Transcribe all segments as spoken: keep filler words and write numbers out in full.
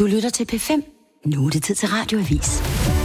Du lytter til P fem. Nu er det tid til Radioavis.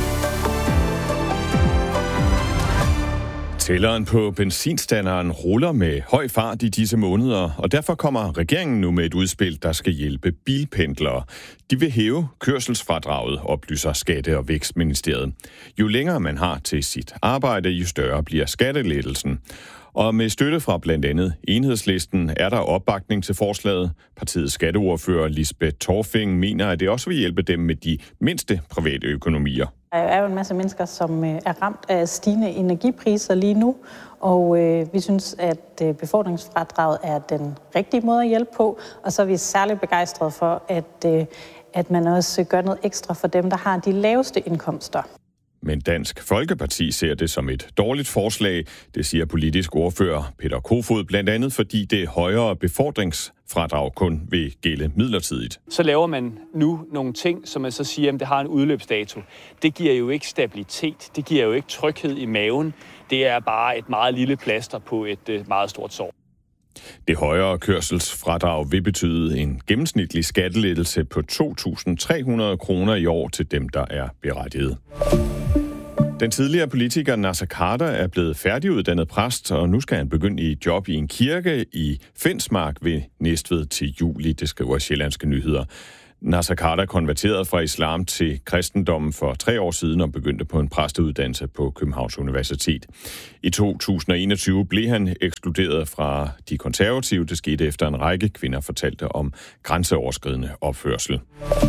Tælleren på benzinstanderen ruller med høj fart i disse måneder, og derfor kommer regeringen nu med et udspil, der skal hjælpe bilpendlere. De vil hæve kørselsfradraget, oplyser Skatte- og Vækstministeriet. Jo længere man har til sit arbejde, jo større bliver skattelettelsen. Og med støtte fra blandt andet Enhedslisten er der opbakning til forslaget. Partiets skatteordfører Lisbeth Torfing mener, at det også vil hjælpe dem med de mindste private økonomier. Der er jo en masse mennesker, som er ramt af stigende energipriser lige nu, og øh, vi synes, at befordringsfradraget er den rigtige måde at hjælpe på, og så er vi særligt begejstrede for, at, øh, at man også gør noget ekstra for dem, der har de laveste indkomster. Men Dansk Folkeparti ser det som et dårligt forslag, det siger politisk ordfører Peter Kofod, blandt andet fordi det højere befordringsfradrag kun vil gælde midlertidigt. Så laver man nu nogle ting, som man så siger, at det har en udløbsdato. Det giver jo ikke stabilitet, det giver jo ikke tryghed i maven. Det er bare et meget lille plaster på et meget stort sår. Det højere kørselsfradrag vil betyde en gennemsnitlig skattelettelse på to tusind tre hundrede kroner i år til dem, der er berettiget. Den tidligere politiker Naser Khader er blevet færdiguddannet præst, og nu skal han begynde i et job i en kirke i Fensmark ved Næstved til juli, det skriver Sjællandske Nyheder. Naser Khader konverterede fra islam til kristendommen for tre år siden og begyndte på en præsteuddannelse på Københavns Universitet. I to tusind og enogtyve blev han ekskluderet fra de konservative. Det skete efter en række kvinder fortalte om grænseoverskridende opførsel.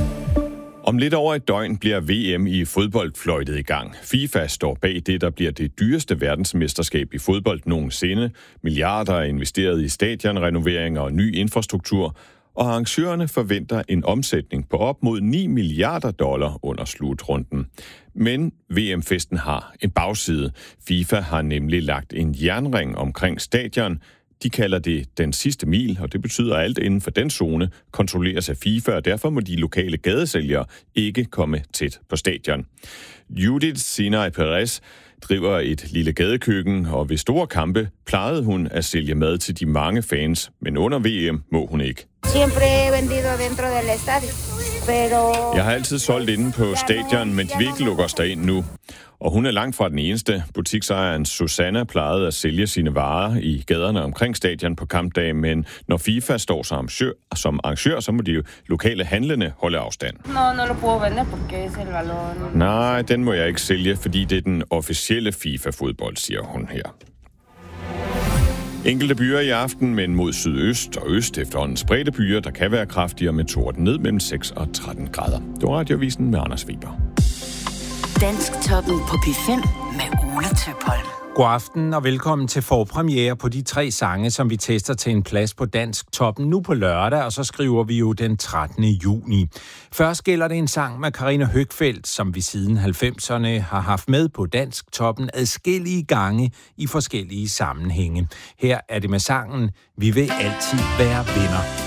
Om lidt over et døgn bliver V M i fodbold fløjtet i gang. FIFA står bag det, der bliver det dyreste verdensmesterskab i fodbold nogensinde. Milliarder er investeret i stadionrenoveringer og ny infrastruktur, og arrangørerne forventer en omsætning på op mod ni milliarder dollar under slutrunden. Men V M-festen har en bagside. FIFA har nemlig lagt en jernring omkring stadion. De kalder det den sidste mil, og det betyder, at alt inden for den zone kontrolleres af FIFA, og derfor må de lokale gadesælgere ikke komme tæt på stadion. Judith Sinai Perez driver et lille gadekøkken, og ved store kampe plejede hun at sælge mad til de mange fans, men under V M må hun ikke. Jeg har altid solgt inde på stadion, men de vil ikke lukke os derind nu. Og hun er langt fra den eneste. Butiksejeren Susanna plejede at sælge sine varer i gaderne omkring stadion på kampdag, men når FIFA står som arrangør, som arrangør så må de jo lokale handlende holde afstand. No, no lo puedo vender porque es el valor. Nej, den må jeg ikke sælge, fordi det er den officielle FIFA-fodbold, siger hun her. Enkelte byer i aften, men mod sydøst og øst efterhånden spredte byer, der kan være kraftigere med torden ned mellem seks og tretten grader. Det var Radioavisen med Anders Weber. Dansktoppen på P fem med Ole Tøpholm. God aften og velkommen til forpremiere på de tre sange, som vi tester til en plads på Dansktoppen nu på lørdag, og så skriver vi jo den trettende juni. Først gælder det en sang med Carina Høgfeldt, som vi siden halvfemserne har haft med på Dansktoppen adskillige gange i forskellige sammenhænge. Her er det med sangen Vi vil altid være venner.